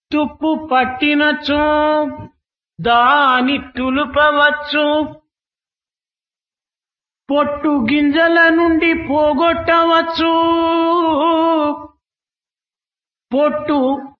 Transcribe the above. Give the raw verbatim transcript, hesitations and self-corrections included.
తుప్పు పట్టినచో దాని తులుపవచ్చు, పొట్టు గింజల నుండి పోగొట్టవచ్చు. పొట్టు